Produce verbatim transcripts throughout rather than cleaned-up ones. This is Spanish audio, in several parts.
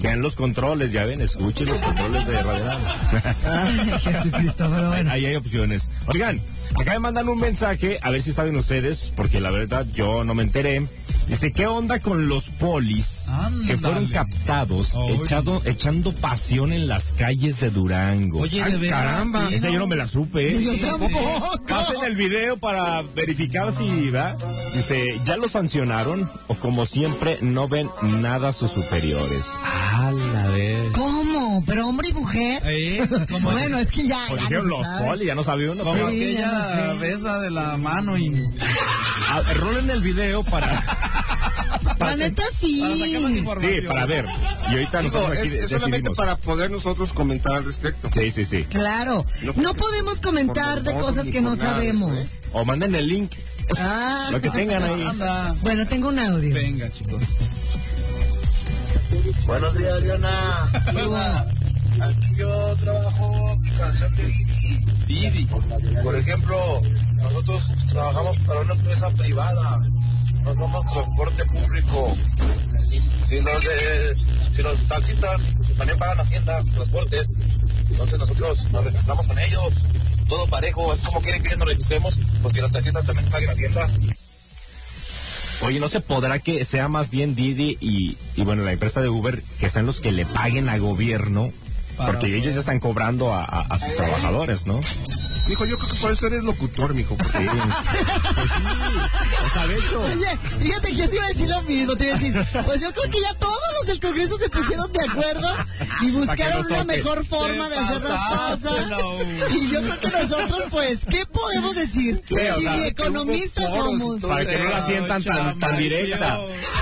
Vean los controles, ya ven, escuchen los controles de Radio. Ay, Jesucristo, pero bueno. Ahí hay opciones. Oigan, acá me mandan un mensaje, a ver si saben ustedes, porque la verdad yo no me enteré. Dice, ¿qué onda con los polis Ándale. que fueron captados echado, echando pasión en las calles de Durango? Oye, Ay, de verdad, caramba, sí, esa no. yo no me la supe. ¿eh? Yo tampoco. Pasen el video para verificar si, ¿verdad? Dice, ¿ya lo sancionaron? O como siempre, no ven nada sus superiores. A la vez. ¿Cómo? ¿Pero hombre y mujer? ¿Eh? ¿Cómo Bueno, es que ya, Pues ya dijeron no se los sabe. polis, ya no sabía uno. Como pero- Sí, ya no aquella sé. vez va de la mano y... Ah, rolen el video para... La neta sí. Para sacar más información. Sí, para ver. Y ahorita Digo, nosotros aquí es, es solamente decidimos. para poder nosotros comentar al respecto. Sí, sí, sí. Claro. No, No podemos comentar por de morbosos cosas ni que no por nada, sabemos. O manden el link, Ah. lo que tengan ahí. Anda. Bueno, tengo un audio. Venga, chicos. Buenos días, Diana. Hola. Aquí yo trabajo canción de Didi. Didi. Por ejemplo, nosotros trabajamos para una empresa privada. No somos transporte público. Si los, de, si los taxistas también pagan Hacienda, transportes, entonces nosotros nos registramos con ellos. Todo parejo. Es como quieren que nos registremos, pues que los taxistas también paguen Hacienda. Oye, ¿no se podrá que sea más bien Didi y, y bueno, la empresa de Uber, que sean los que le paguen al gobierno? Para Porque ellos ya están cobrando a, a, a sus trabajadores, ¿no? Mijo, yo creo que por eso eres locutor, mijo. Pues sí. Pues sí, o sea, de hecho... Oye, fíjate que yo te iba a decir lo mismo, te iba a decir, pues yo creo que ya todos los del Congreso se pusieron de acuerdo y buscaron nos una toque. mejor forma Te de hacer las pasaste, cosas. no. Y yo creo que nosotros, pues, ¿qué podemos decir? Sí, o si sea, ni que economistas hubo foros y somos, todo. Para que no la sientan tan, tan directa.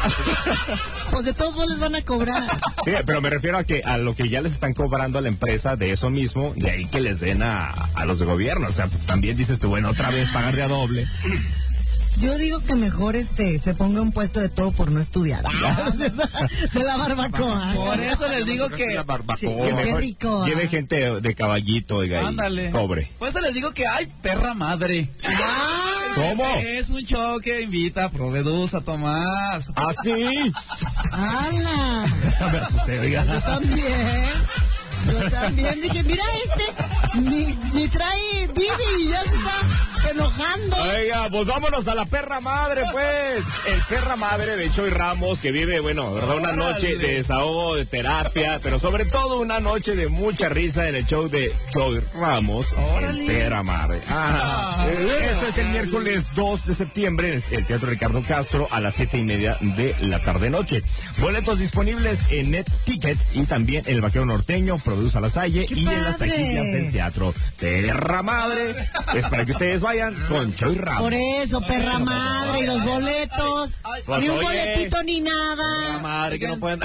pues de todos modos les van a cobrar. Sí, pero me refiero a que a lo que ya les están cobrando a la empresa de eso mismo, de ahí que les den a, a los de gobierno. O sea, pues también dices tú, bueno, otra vez pagar de a doble. Yo digo que mejor este se ponga un puesto de todo por no estudiar. De la barbacoa. Por eso les digo que... La barbacoa. Sí, Que qué mejor rico. lleve gente de caballito, oiga, y Ándale. cobre. Por eso les digo que hay perra madre. ¿Cómo? Es un show que invita a Provedus a Tomás. ¿Ah, sí? ¡Hala! A ver, usted, oiga. Yo también. Yo también dije, mira este, ni, ni trae Didi y ya se está enojando. Oiga, pues vámonos a la perra madre, pues. El perra madre de Choy Ramos, que vive, bueno, ¿verdad? Una noche de desahogo, de terapia, pero sobre todo una noche de mucha risa en el show de Choy Ramos, el perra madre. Ah, esto es el miércoles dos de septiembre en el Teatro Ricardo Castro a las siete y media de la tarde-noche. Boletos disponibles en Net Ticket y también en el Vaquero Norteño, Produce a la Salle ¡Qué y en las padre! taquillas del teatro. Perra madre, es para que ustedes vayan con Choy Ramos. Por eso, perra madre, y los boletos. Pues, Ni un oye. boletito ni Perra nada. madre, que no pueden...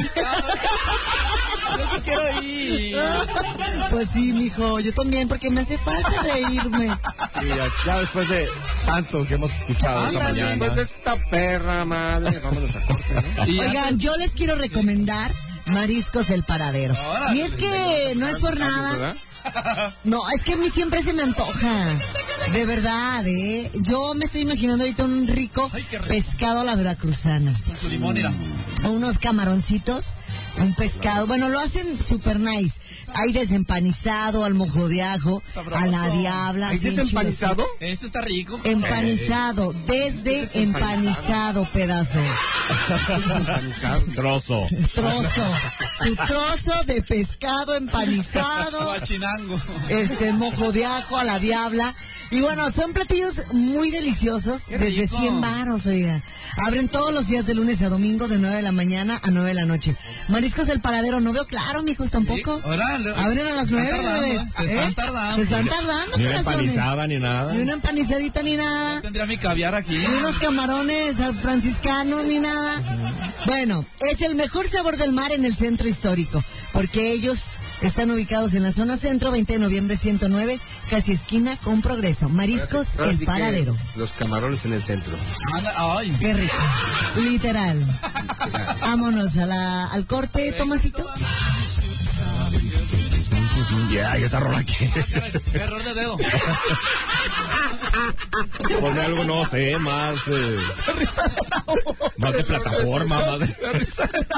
Yo sí quiero ir. Pues sí, mijo, yo también, porque me hace falta reírme. Sí, ya, ya después de tanto que hemos escuchado esta Ándale, mañana. Pues esta perra madre, vámonos a corte, ¿no? Y Oigan, yo les quiero recomendar Mariscos El Paradero. Órale. Y es que no es por nada. ¿Verdad? No, es que a mí siempre se me antoja. De verdad, ¿eh? Yo me estoy imaginando ahorita un rico Ay, qué rico. pescado a la veracruzana. con su limón, mira. Unos camaroncitos, un pescado. Bueno, lo hacen super nice. Hay desempanizado, al mojo de ajo, Sabroso. a la diabla. ¿Hay así, desempanizado? Este está rico. Empanizado, desde empanizado, pedazo. Desempanizado. Trozo. Trozo. Su trozo de pescado empanizado. Guachinango. Este mojo de ajo a la diabla. Y bueno, son platillos muy deliciosos. Qué Desde rico. cien varos, oiga. Abren todos los días de lunes a domingo de nueve de la mañana a nueve de la noche. Mariscos El Paradero, no veo claro, mijos, tampoco. Ahora, le- Abren a las se nueve. están tardando, bebés, ¿eh? Se ¿eh? están tardando. Se están tardando, Ni una corazones. empanizada ni nada. Ni una empanizadita ni nada. Tendría mi caviar aquí. Ni unos camarones al franciscano ni nada. Bueno, es el mejor sabor del mar en el centro histórico, porque ellos están ubicados en la zona centro, veinte de noviembre ciento nueve, casi esquina con Progreso. Mariscos Ahora El sí que Paradero. Los camarones en el centro. Anda, ay. Qué rico. Literal. Vámonos a la, al corte, Tomasito. Ya, y esa rola que... Error de dedo. Pone algo, no sé, más... eh, más de plataforma, más de...